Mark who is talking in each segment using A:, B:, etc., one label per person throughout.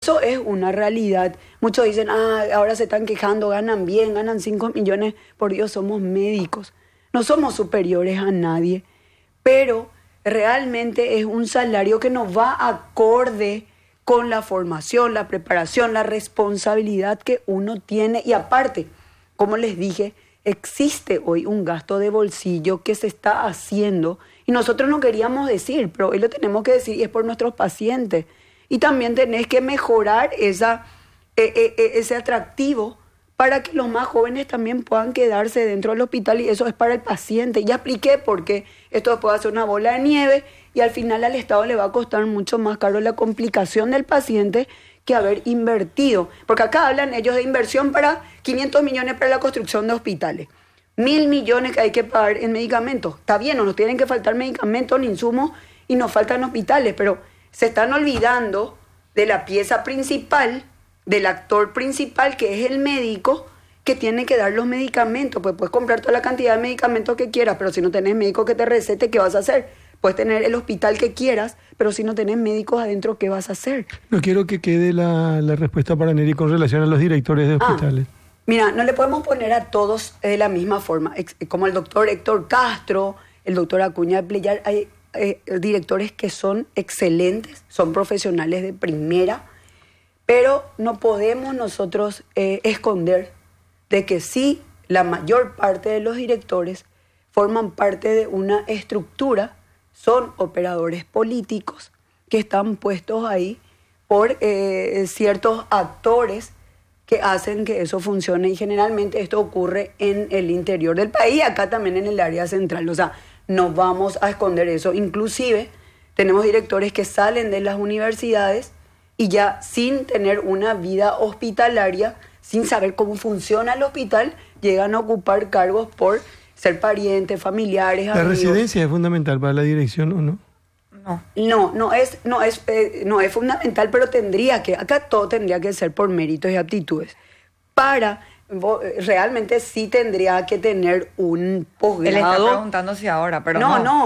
A: eso es una realidad. Muchos dicen, ahora se están quejando, ganan bien, ganan 5 millones. Por Dios, somos médicos. No somos superiores a nadie, pero realmente es un salario que nos va acorde con la formación, la preparación, la responsabilidad que uno tiene. Y aparte, como les dije, existe hoy un gasto de bolsillo que se está haciendo y nosotros no queríamos decir, pero hoy lo tenemos que decir y es por nuestros pacientes. Y también tenés que mejorar ese atractivo para que los más jóvenes también puedan quedarse dentro del hospital, y eso es para el paciente. Ya expliqué por qué esto puede hacer una bola de nieve y al final al Estado le va a costar mucho más caro la complicación del paciente que haber invertido. Porque acá hablan ellos de inversión para 500 millones para la construcción de hospitales. 1.000 millones que hay que pagar en medicamentos. Está bien, no nos tienen que faltar medicamentos ni insumos y nos faltan hospitales, pero se están olvidando de la pieza principal, del actor principal, que es el médico, que tiene que dar los medicamentos. Pues puedes comprar toda la cantidad de medicamentos que quieras, pero si no tenés médico que te recete, ¿qué vas a hacer? Puedes tener el hospital que quieras, pero si no tenés médicos adentro, ¿qué vas a hacer?
B: No quiero que quede la respuesta para Neri con relación a los directores de hospitales.
A: Mira, no le podemos poner a todos de la misma forma. Como el doctor Héctor Castro, el doctor Acuña de Pleyar, hay directores que son excelentes, son profesionales de primera, pero no podemos nosotros esconder de que sí, la mayor parte de los directores forman parte de una estructura, son operadores políticos que están puestos ahí por ciertos actores que hacen que eso funcione, y generalmente esto ocurre en el interior del país, acá también en el área central. O sea, no vamos a esconder eso. Inclusive tenemos directores que salen de las universidades y ya sin tener una vida hospitalaria, sin saber cómo funciona el hospital, llegan a ocupar cargos por ser parientes, familiares,
B: ¿La
A: amigos.
B: residencia es fundamental para la dirección o no?
A: No es fundamental, pero acá todo tendría que ser por méritos y aptitudes. Realmente sí tendría que tener un posgrado.
C: Él está preguntando si ahora, pero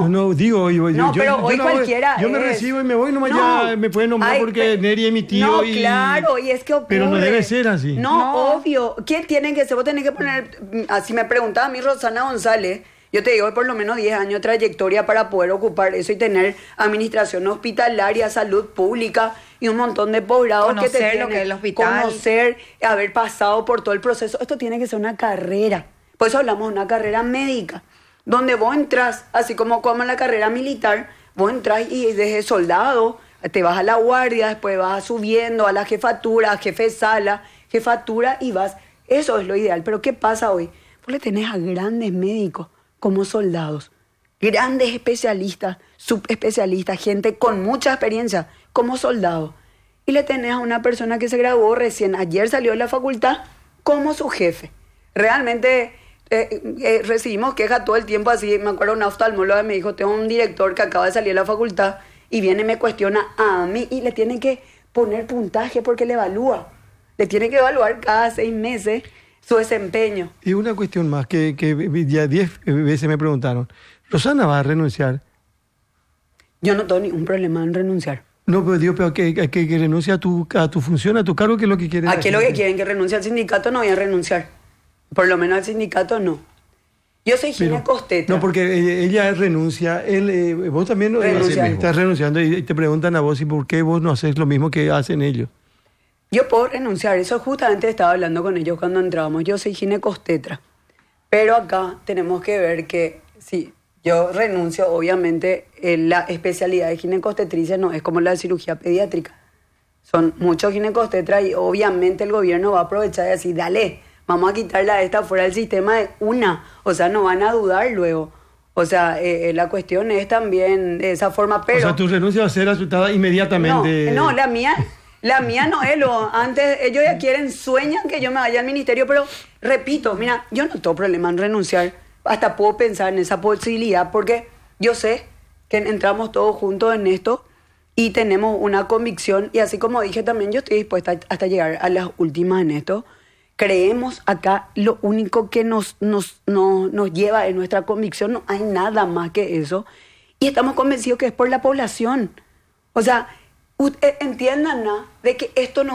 A: hoy cualquiera
B: yo me recibo y me voy, ya me pueden nombrar porque Neri es mi tío.
A: No, claro, y es que ocurre.
B: Pero no debe ser así.
A: No, obvio. ¿Quién tiene que ser? Vos tenés que poner, así me preguntaba a mí Rosana González, yo te digo, por lo menos 10 años de trayectoria para poder ocupar eso y tener administración hospitalaria, salud pública y un montón de posgrados.
C: Conocer
A: que te tienen,
C: lo que es el hospital.
A: Conocer, haber pasado por todo el proceso. Esto tiene que ser una carrera. Por eso hablamos de una carrera médica, donde vos entras, así como en la carrera militar, vos entras y desde soldado te vas a la guardia, después vas subiendo a la jefatura, a jefe de sala, jefatura y vas. Eso es lo ideal. Pero ¿qué pasa hoy? Vos le tenés a grandes médicos como soldados, grandes especialistas, subespecialistas, gente con mucha experiencia como soldados. Y le tenés a una persona que se graduó recién, ayer salió de la facultad, como su jefe. Realmente recibimos quejas todo el tiempo así. Me acuerdo una oftalmóloga me dijo, tengo un director que acaba de salir de la facultad y viene y me cuestiona a mí y le tienen que poner puntaje porque le evalúa. Le tiene que evaluar cada 6 meses su desempeño.
B: Y una cuestión más que ya 10 veces me preguntaron, ¿Rosana va a renunciar?
A: Yo no tengo ningún problema en renunciar.
B: No, pero digo, que renuncie a tu función, a tu cargo, que es lo que quieren.
A: Aquí lo que quieren que renuncie al sindicato, no voy a renunciar. Por lo menos al sindicato no. Yo soy ginecostetra.
B: No, porque ella renuncia, vos también estás renunciando y te preguntan a vos y por qué vos no haces lo mismo que hacen ellos.
A: Yo puedo renunciar, eso justamente estaba hablando con ellos cuando entrábamos. Yo soy ginecostetra, pero acá tenemos que ver que sí, yo renuncio, obviamente la especialidad de ginecostetricia no es como la de cirugía pediátrica. Son muchos ginecostetras y obviamente el gobierno va a aprovechar y decir, dale, vamos a quitarla a esta fuera del sistema de una. O sea, no van a dudar luego. O sea, la cuestión es también de esa forma, pero... O
B: sea, tu renuncia va a ser asustada inmediatamente.
A: No, la mía no es antes ellos ya sueñan que yo me vaya al ministerio, pero repito, mira, yo no tengo problema en renunciar, hasta puedo pensar en esa posibilidad, porque yo sé que entramos todos juntos en esto y tenemos una convicción, y así como dije también, yo estoy dispuesta hasta llegar a las últimas en esto. Creemos acá, lo único que nos lleva en nuestra convicción, no hay nada más que eso, y estamos convencidos que es por la población. O sea, entiendan de que esto no